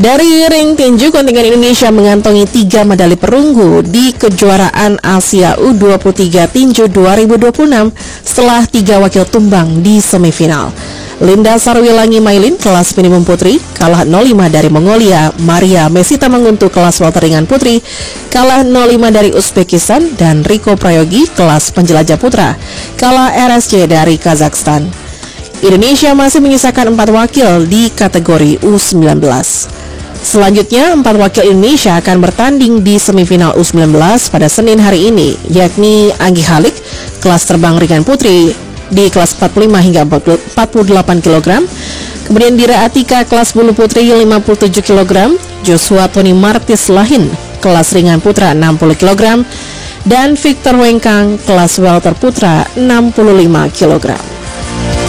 Dari ring tinju, kontingen Indonesia mengantongi 3 medali perunggu di kejuaraan Asia U23 Tinju 2026 setelah 3 wakil tumbang di semifinal. Linda Sarwilangi Mailin kelas minimum putri kalah 0-5 dari Mongolia. Maria Mesita Manguntu kelas welter ringan putri kalah 0-5 dari Uzbekistan, dan Riko Prayogi kelas penjelajah putra kalah RSJ dari Kazakhstan. Indonesia masih menyisakan 4 wakil di kategori U19. Selanjutnya, 4 wakil Indonesia akan bertanding di semifinal U19 pada Senin hari ini, yakni Anggi Halik, kelas terbang ringan putri di kelas 45 hingga 48 kg. Kemudian Dira Atika, kelas bulu putri 57 kg. Joshua Tony Martis Lahin, kelas ringan putra 60 kg. Dan Victor Wengkang, kelas welter putra 65 kg.